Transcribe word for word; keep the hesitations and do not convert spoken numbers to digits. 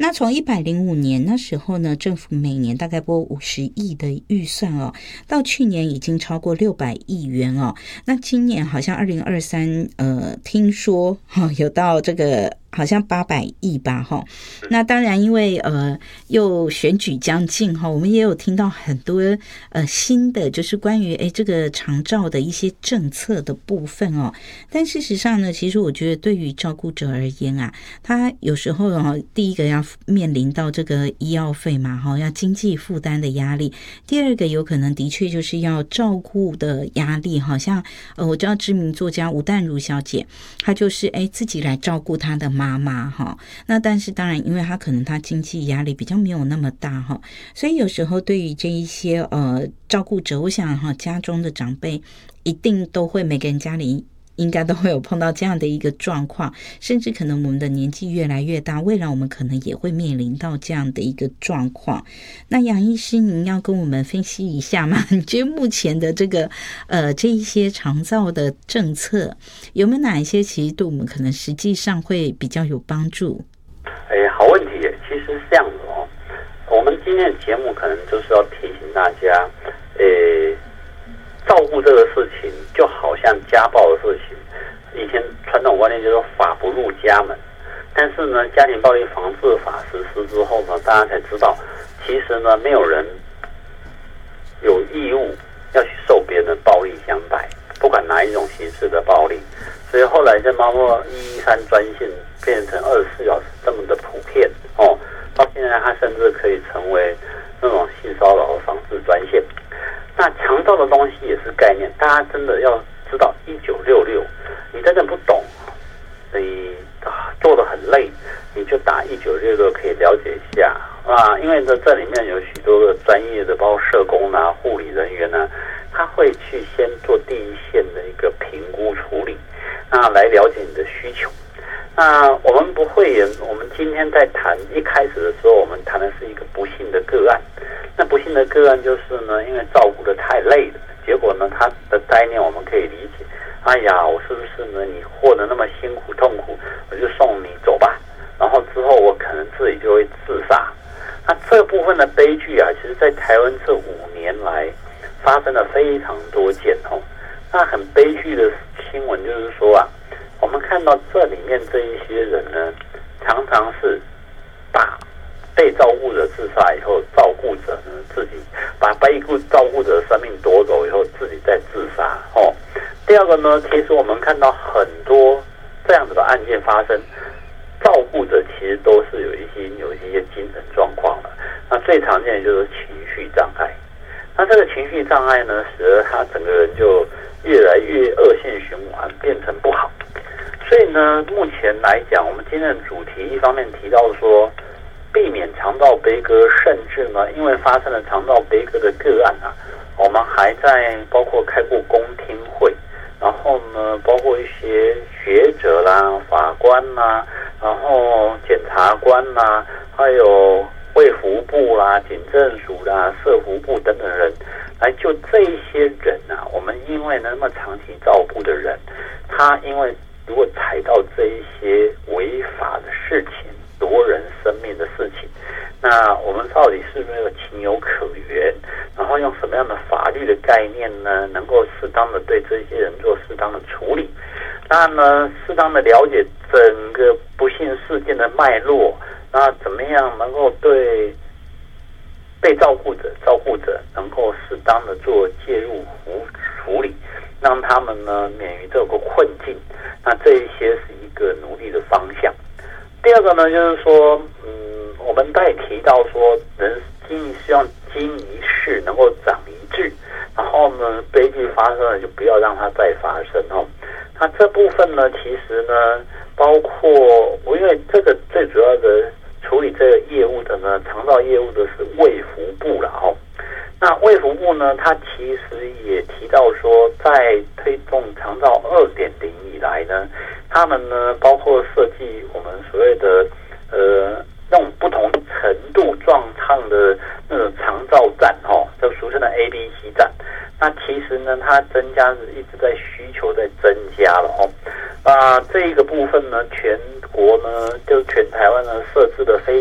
那从一百零五年那时候呢，政府每年大概拨五十亿的预算哦，到去年已经超过六百亿元哦。那今年好像二零二三，呃，听说哈、哦、有到这个。好像八百亿吧哈，那当然因为呃又选举将近哈，我们也有听到很多呃新的就是关于哎这个长照的一些政策的部分哦。但事实上呢，其实我觉得对于照顾者而言啊，他有时候哦，第一个要面临到这个医药费嘛哈，要经济负担的压力；第二个有可能的确就是要照顾的压力，好像呃我知道知名作家吴淡如小姐，她就是哎自己来照顾她的妈妈哈，那但是当然，因为他可能他经济压力比较没有那么大哈，所以有时候对于这一些呃照顾者，我想哈家中的长辈一定都会每个人家里应该都会有碰到这样的一个状况，甚至可能我们的年纪越来越大，未来我们可能也会面临到这样的一个状况。那杨医师，您要跟我们分析一下吗？你觉得目前的这个呃这一些长照的政策，有没有哪一些其实对我们可能实际上会比较有帮助？ 哎，好问题耶。其实是这样子哦，我们今天的节目可能就是要提醒大家，呃，照顾这个事情就好像家暴的事情，以前传统观念就是法不入家门，但是呢，家庭暴力防治法实施之后呢，大家才知道，其实呢，没有人有义务要去受别人的暴力相待，不管哪一种形式的暴力。所以后来在包括一一三专线变成二十四小时这么的普遍哦，到现在它甚至可以成为那种性骚扰的防治专线。那长照的东西也是概念，大家真的要知道一九六六，你真的不懂，你做得很累，你就打一九六六可以了解一下啊，因为呢这里面有许多的专业的，包括社工啊、护理人员啊，他会去先做第一线的一个评估处理，那来了解你的需求。那我们不会，我们今天在谈一开始的时候，我们谈的是一个不幸的个案。那不幸的个案就是呢，因为照顾的太累了，结果呢，他的概念我们可以理解。哎呀，我是不是呢？你活得那么辛苦痛苦，我就送你走吧。然后之后我可能自己就会自杀。那这部分的悲剧啊，其实在台湾这五年来发生了非常多件哦。那很悲剧的新闻就是说啊，我们看到这里面这一些人呢，常常是把被照顾者自杀以后，照顾者呢自己把被照顾者的生命夺走以后，自己再自杀哦。第二个呢，其实我们看到很多这样子的案件发生，照顾者其实都是有一些有一些精神状况的。那最常见的就是情绪障碍。那这个情绪障碍呢，使得他整个人就越来越恶性循环，变成不好。所以呢，目前来讲，我们今天的主题一方面提到说，避免肠道悲歌，甚至呢，因为发生了肠道悲歌的个案啊，我们还在包括开过公听会，然后呢，包括一些学者啦、法官啦，然后检察官啦，还有卫福部啦、警政署啦、社福部等等人，来就这一些人啊，我们因为那么长期照顾的人，他因为如果踩到这一些违法的事情、夺人生命的事情，那我们到底是不是有情有可原？然后用什么样的法律的概念呢，能够适当的对这些人做适当的处理？那呢，适当的了解整个不幸事件的脉络，那怎么样能够对被照顾者、照顾者能够适当的做介入处理，让他们呢免于这个困境。那这一些是一个努力的方向。第二个呢，就是说，嗯，我们在提到说，人经希望经一事能够长一智，然后呢，悲剧发生了就不要让它再发生哦。那这部分呢，其实呢，包括我因为这个最主要的处理这个业务的呢，肠道业务的是卫福部了哦。那卫福部呢，它其实也提到说，在推动肠道 二点零 以来呢，他们呢包括设计我们所谓的呃那种不同程度状况的那种肠道站哦，就俗称的 A B C 站。那其实呢，它增加是一直在需求在增加了哦。啊、呃，这一个部分呢，全